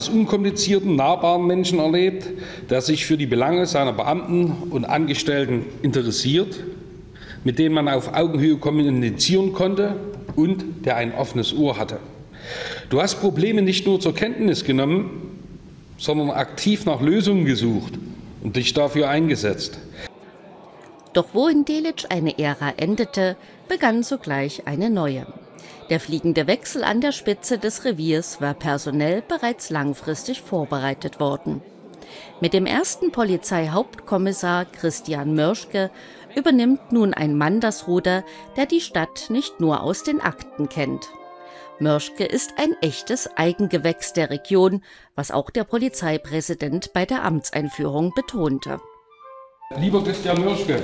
Als unkomplizierten, nahbaren Menschen erlebt, der sich für die Belange seiner Beamten und Angestellten interessiert, mit dem man auf Augenhöhe kommunizieren konnte und der ein offenes Ohr hatte. Du hast Probleme nicht nur zur Kenntnis genommen, sondern aktiv nach Lösungen gesucht und dich dafür eingesetzt. Doch wo in Delitzsch eine Ära endete, begann sogleich eine neue. Der fliegende Wechsel an der Spitze des Reviers war personell bereits langfristig vorbereitet worden. Mit dem ersten Polizeihauptkommissar Christian Mörschke übernimmt nun ein Mann das Ruder, der die Stadt nicht nur aus den Akten kennt. Mörschke ist ein echtes Eigengewächs der Region, was auch der Polizeipräsident bei der Amtseinführung betonte. Lieber Christian Mörschke,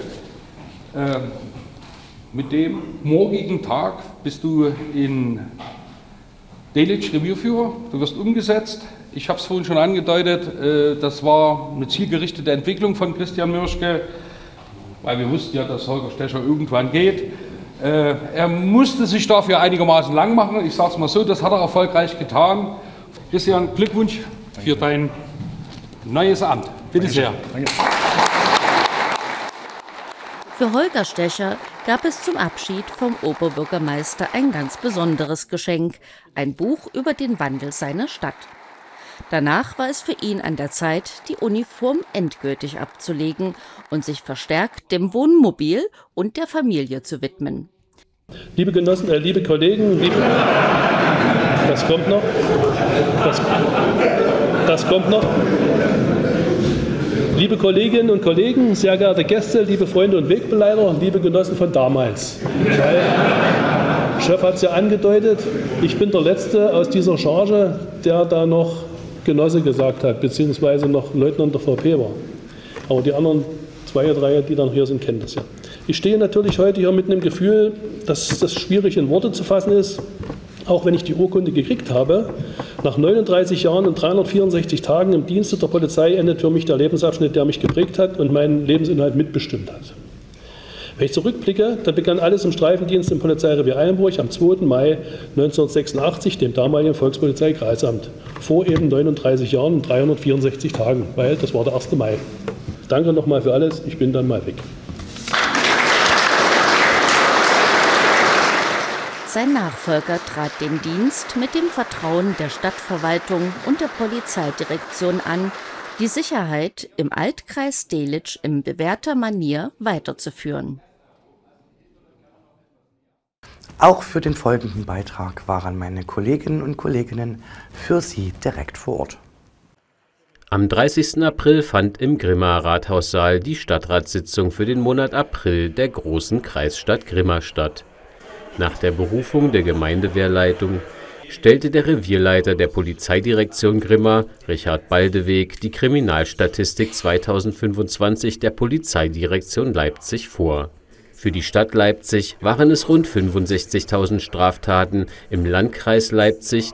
mit dem morgigen Tag bist du in Delitzsch Revierführer. Du wirst umgesetzt. Ich habe es vorhin schon angedeutet, das war eine zielgerichtete Entwicklung von Christian Mörschke, weil wir wussten ja, dass Holger Stecher irgendwann geht. Er musste sich dafür einigermaßen lang machen. Ich sage es mal so, das hat er erfolgreich getan. Christian, Glückwunsch für dein neues Amt. Bitte sehr. Danke. Für Holger Stecher gab es zum Abschied vom Oberbürgermeister ein ganz besonderes Geschenk, ein Buch über den Wandel seiner Stadt. Danach war es für ihn an der Zeit, die Uniform endgültig abzulegen und sich verstärkt dem Wohnmobil und der Familie zu widmen. Liebe Genossen, liebe Kollegen, das kommt noch. Das kommt noch. Liebe Kolleginnen und Kollegen, sehr geehrte Gäste, liebe Freunde und Wegbegleiter, liebe Genossen von damals. Weil, Chef hat es ja angedeutet, ich bin der Letzte aus dieser Charge, der da noch Genosse gesagt hat, beziehungsweise noch Leutnant der VP war. Aber die anderen 2 oder 3, die dann hier sind, kennen das ja. Ich stehe natürlich heute hier mit einem Gefühl, dass das schwierig in Worte zu fassen ist, auch wenn ich die Urkunde gekriegt habe. Nach 39 Jahren und 364 Tagen im Dienste der Polizei endet für mich der Lebensabschnitt, der mich geprägt hat und meinen Lebensinhalt mitbestimmt hat. Wenn ich zurückblicke, dann begann alles im Streifendienst im Polizeirevier Eilenburg am 2. Mai 1986, dem damaligen Volkspolizeikreisamt, vor eben 39 Jahren und 364 Tagen, weil das war der 1. Mai. Danke nochmal für alles, ich bin dann mal weg. Sein Nachfolger trat den Dienst mit dem Vertrauen der Stadtverwaltung und der Polizeidirektion an, die Sicherheit im Altkreis Delitzsch in bewährter Manier weiterzuführen. Auch für den folgenden Beitrag waren meine Kolleginnen und Kollegen für Sie direkt vor Ort. Am 30. April fand im Grimmaer Rathaussaal die Stadtratssitzung für den Monat April der großen Kreisstadt Grimma statt. Nach der Berufung der Gemeindewehrleitung stellte der Revierleiter der Polizeidirektion Grimma, Richard Baldeweg, die Kriminalstatistik 2025 der Polizeidirektion Leipzig vor. Für die Stadt Leipzig waren es rund 65.000 Straftaten, im Landkreis Leipzig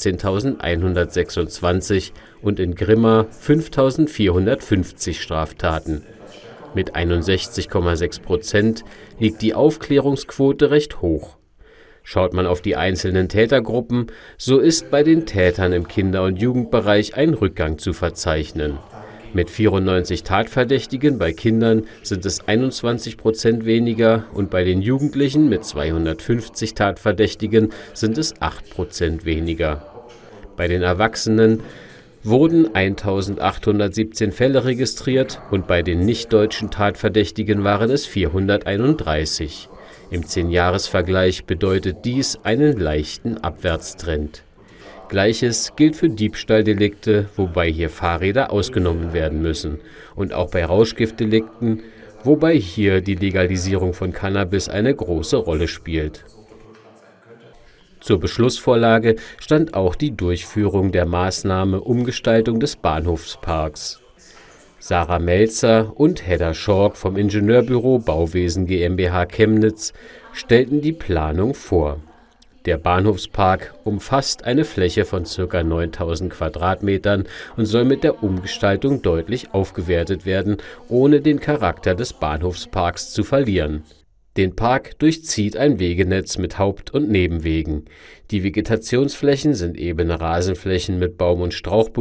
13.126 und in Grimma 5.450 Straftaten. Mit 61,6% liegt die Aufklärungsquote recht hoch. Schaut man auf die einzelnen Tätergruppen, so ist bei den Tätern im Kinder- und Jugendbereich ein Rückgang zu verzeichnen. Mit 94 Tatverdächtigen bei Kindern sind es 21% weniger und bei den Jugendlichen mit 250 Tatverdächtigen sind es 8% weniger. Bei den Erwachsenen wurden 1.817 Fälle registriert und bei den nicht-deutschen Tatverdächtigen waren es 431. Im 10-Jahres-Vergleich bedeutet dies einen leichten Abwärtstrend. Gleiches gilt für Diebstahldelikte, wobei hier Fahrräder ausgenommen werden müssen. Und auch bei Rauschgiftdelikten, wobei hier die Legalisierung von Cannabis eine große Rolle spielt. Zur Beschlussvorlage stand auch die Durchführung der Maßnahme Umgestaltung des Bahnhofsparks. Sarah Melzer und Hedda Schork vom Ingenieurbüro Bauwesen GmbH Chemnitz stellten die Planung vor. Der Bahnhofspark umfasst eine Fläche von ca. 9.000 Quadratmetern und soll mit der Umgestaltung deutlich aufgewertet werden, ohne den Charakter des Bahnhofsparks zu verlieren. Den Park durchzieht ein Wegenetz mit Haupt- und Nebenwegen. Die Vegetationsflächen sind ebene Rasenflächen mit Baum- und Strauchbewuchsung